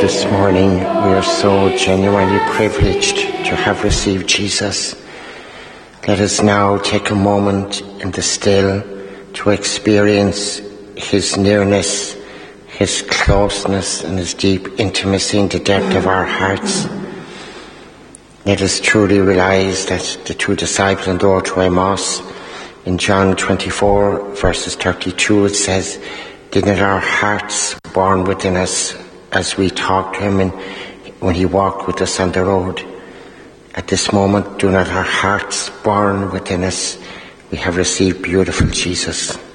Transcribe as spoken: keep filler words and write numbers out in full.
this morning, we are so genuinely privileged to have received Jesus. Let us now take a moment in the still to experience his nearness, his closeness and his deep intimacy in the depth of our hearts. Let us truly realize that the two disciples on the road to Emmaus, in John twenty-four verses thirty-two, it says, "Did not our hearts burn within us as we talked to him and when he walked with us on the road?" At this moment, do not our hearts burn within us? We have received beautiful Jesus.